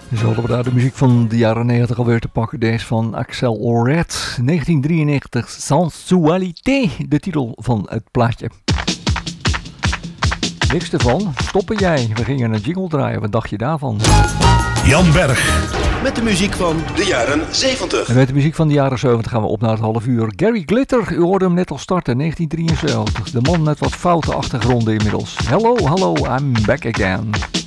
Zullen we daar de muziek van de jaren 90 alweer te pakken. Deze van Axel Oret, 1993, Sensualité, de titel van het plaatje. Niks ervan, stoppen jij. We gingen een jingle draaien, wat dacht je daarvan? Jan Berg. Met de muziek van de jaren 70. En met de muziek van de jaren 70 gaan we op naar het half uur. Gary Glitter, u hoorde hem net al starten, 1973. De man met wat foute achtergronden inmiddels. Hello, I'm back again.